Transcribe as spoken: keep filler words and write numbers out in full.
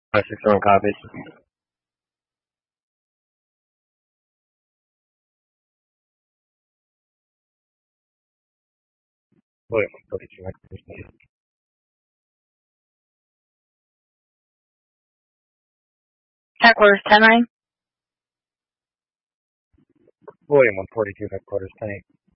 five six one copies. William one forty-two headquarters ten eight. Headquarters ten nine. William one forty-two headquarters ten eight.